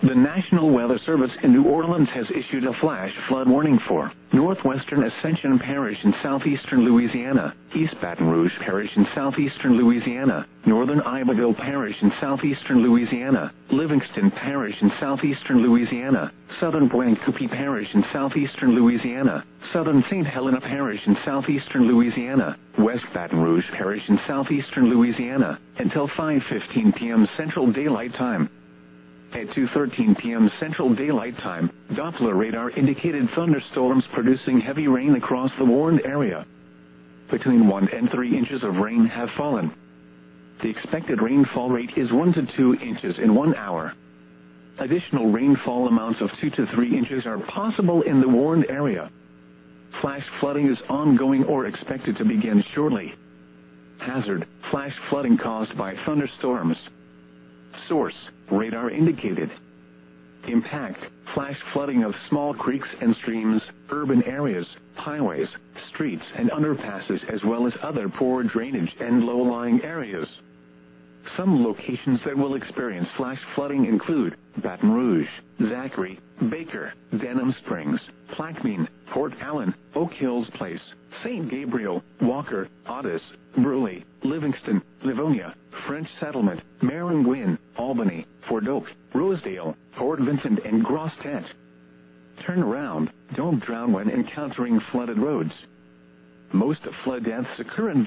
The National Weather Service in New Orleans has issued a flash flood warning for northwestern Ascension Parish in southeastern Louisiana, East Baton Rouge Parish in southeastern Louisiana, northern Iberville Parish in southeastern Louisiana, Livingston Parish in southeastern Louisiana, southern Pointe-Coupee Parish in southeastern Louisiana, southern St. Helena Parish in southeastern Louisiana, West Baton Rouge Parish in southeastern Louisiana, until 5:15 p.m. Central Daylight Time. At 2:13 p.m. Central Daylight Time, Doppler radar indicated thunderstorms producing heavy rain across the warned area. Between 1 and 3 inches of rain have fallen. The expected rainfall rate is 1 to 2 inches in 1 hour. Additional rainfall amounts of 2 to 3 inches are possible in the warned area. Flash flooding is ongoing or expected to begin shortly. Hazard: flash flooding caused by thunderstorms. Source: radar indicated. Impact: flash flooding of small creeks and streams, urban areas, highways, streets and underpasses, as well as other poor drainage and low-lying areas. Some locations that will experience flash flooding include Baton Rouge, Zachary, Baker, Denham Springs, Plaquemine, Port Allen, Oak Hills Place, St. Gabriel, Walker, Otis, Bruley, Livingston, Livonia, French Settlement, Maringouin, Albany, Fort Oak, Rosedale, Port Vincent, and Grosse-Tete. Turn around. Don't drown when encountering flooded roads. Most flood deaths occur in